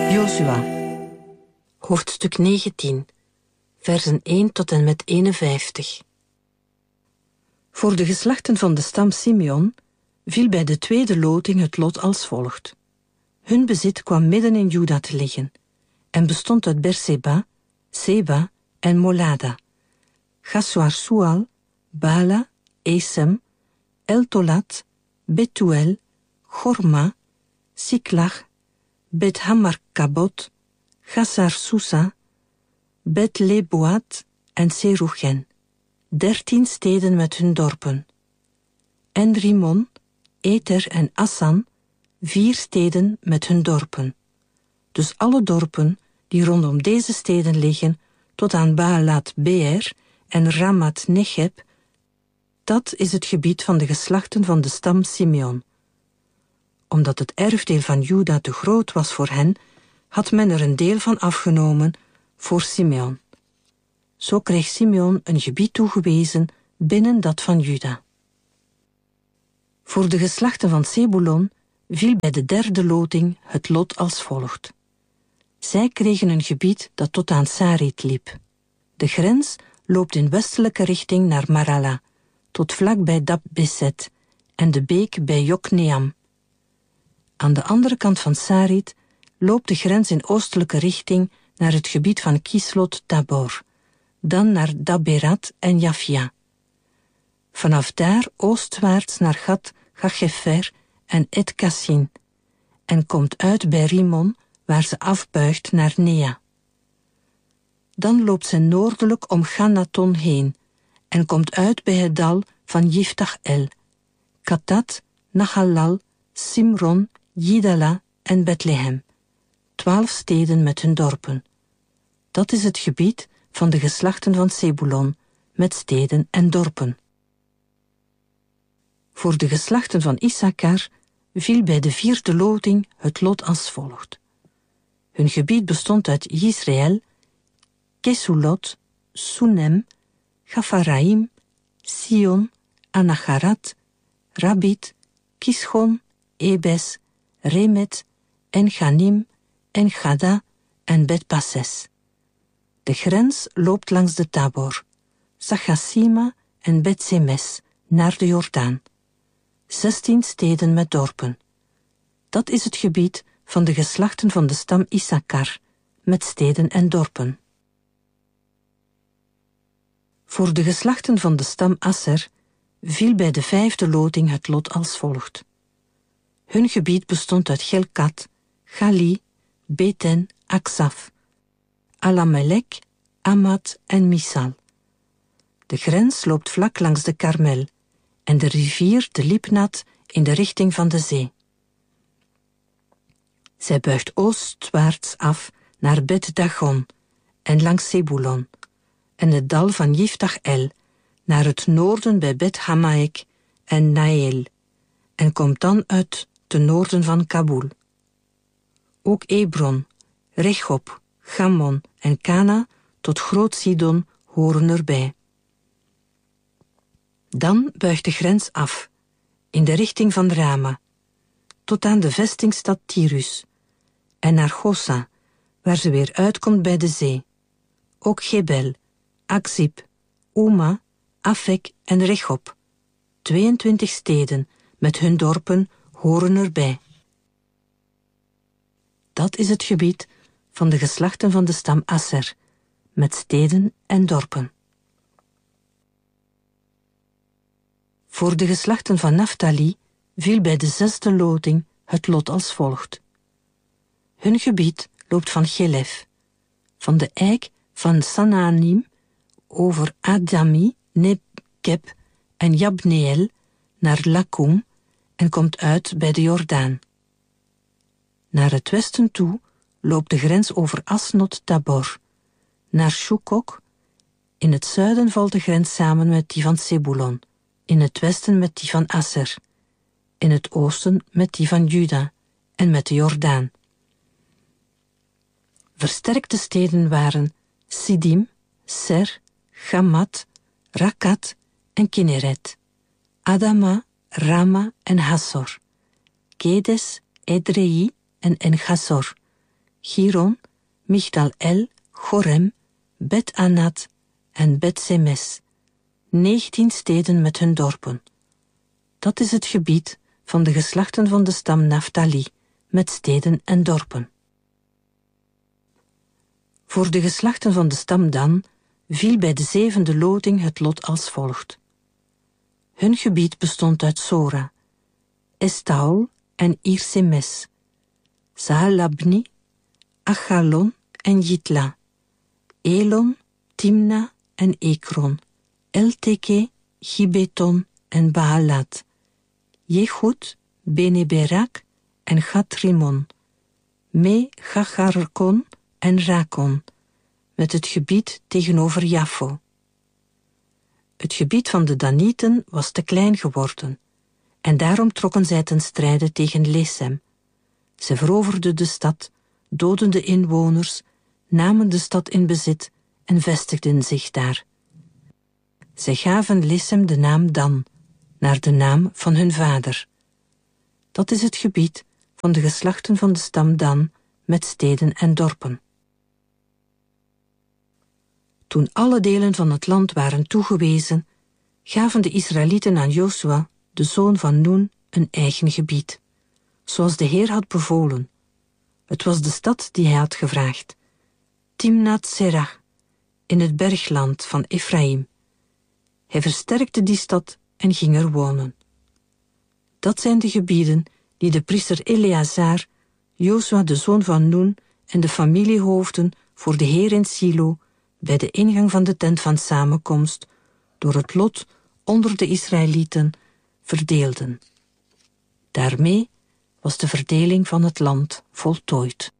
Jozua, hoofdstuk 19, versen 1 tot en met 51. Voor de geslachten van de stam Simeon viel bij de tweede loting het lot als volgt. Hun bezit kwam midden in Juda te liggen en bestond uit Berseba, Seba en Molada, Chassoar-Sual, Bala, Esem, El-Tolat, Betuel, Gorma, Siklag, Bet-Hamar-Kabot, Gassar-Susa, Bet-Leboat en Seruchen, 13 steden met hun dorpen. En Rimon, Eter en Assan, 4 steden met hun dorpen. Dus alle dorpen die rondom deze steden liggen, tot aan Baalat Beer en Ramat Necheb, dat is het gebied van de geslachten van de stam Simeon. Omdat het erfdeel van Juda te groot was voor hen, had men er een deel van afgenomen voor Simeon. Zo kreeg Simeon een gebied toegewezen binnen dat van Juda. Voor de geslachten van Zebulon viel bij de derde loting het lot als volgt. Zij kregen een gebied dat tot aan Sarit liep. De grens loopt in westelijke richting naar Marala, tot vlak bij Dab-Beset en de beek bij Jokneam. Aan de andere kant van Sarit loopt de grens in oostelijke richting naar het gebied van Kislot Tabor, dan naar Daberat en Jafia. Vanaf daar oostwaarts naar Gat Gachefer en Et Kassin en komt uit bij Rimon, waar ze afbuigt naar Nea. Dan loopt ze noordelijk om Ganaton heen en komt uit bij het dal van Yiftach El, Katat, Nahalal, Simron, Jidala en Bethlehem, 12 steden met hun dorpen. Dat is het gebied van de geslachten van Zebulon, met steden en dorpen. Voor de geslachten van Issachar viel bij de vierde loting het lot als volgt. Hun gebied bestond uit Yisrael, Kesulot, Sunem, Gafaraim, Sion, Anacharat, Rabit, Kishon, Ebes, Remet, en Ganim, en Gada en Bet-Passes. De grens loopt langs de Tabor, Sachasima en Bet-Semes naar de Jordaan. 16 steden met dorpen. Dat is het gebied van de geslachten van de stam Issachar, met steden en dorpen. Voor de geslachten van de stam Asser viel bij de vijfde loting het lot als volgt. Hun gebied bestond uit Gelkat, Gali, Beten, Aksaf, Alamelek, Amat en Misal. De grens loopt vlak langs de Karmel en de rivier de Libnat in de richting van de zee. Zij buigt oostwaarts af naar Bet-Dagon en langs Zebulon en het dal van Yiftach El naar het noorden bij Bet-Hamaek en Nael en komt dan uit ten noorden van Kabul. Ook Ebron, Rechob, Gammon en Kana tot Groot-Sidon horen erbij. Dan buigt de grens af, in de richting van Rama, tot aan de vestingstad Tyrus, en naar Gossa, waar ze weer uitkomt bij de zee. Ook Gebel, Akzib, Uma, Afek en Rechob, 22 steden met hun dorpen horen erbij. Dat is het gebied van de geslachten van de stam Asser, met steden en dorpen. Voor de geslachten van Naphtali viel bij de zesde loting het lot als volgt. Hun gebied loopt van Gelef, van de eik van Sananim over Adami, Nekeb en Jabneel naar Lakum en komt uit bij de Jordaan. Naar het westen toe loopt de grens over Asnot Tabor, naar Shukok. In het zuiden valt de grens samen met die van Zebulon, in het westen met die van Asser, in het oosten met die van Juda en met de Jordaan. Versterkte steden waren Sidim, Ser, Gamat, Rakat en Kinneret, Adama, Rama en Hassor, Kedes, Edrei en En-Gassor, Giron, Migdal-El, Gorem, Bet-Anat en Bet-Semes, 19 steden met hun dorpen. Dat is het gebied van de geslachten van de stam Naftali, met steden en dorpen. Voor de geslachten van de stam Dan viel bij de 7e loting het lot als volgt. Hun gebied bestond uit Sora, Estaol en Irsemes, Sahalabni, Achalon en Jitla, Elon, Timna en Ekron, Elteke, Gibeton en Baalat, Jechut, Beneberak en Gat-Rimon, Me Gacharkon en Rakon, met het gebied tegenover Jaffo. Het gebied van de Danieten was te klein geworden, en daarom trokken zij ten strijde tegen Lesem. Ze veroverden de stad, doodden de inwoners, namen de stad in bezit en vestigden zich daar. Zij gaven Lesem de naam Dan, naar de naam van hun vader. Dat is het gebied van de geslachten van de stam Dan, met steden en dorpen. Toen alle delen van het land waren toegewezen, gaven de Israëlieten aan Josua, de zoon van Nun, een eigen gebied, zoals de Heer had bevolen. Het was de stad die hij had gevraagd, Timnat-Serach, in het bergland van Efraïm. Hij versterkte die stad en ging er wonen. Dat zijn de gebieden die de priester Eleazar, Josua de zoon van Nun en de familiehoofden voor de Heer in Silo, bij de ingang van de tent van samenkomst, door het lot onder de Israëlieten, verdeelden. Daarmee was de verdeling van het land voltooid.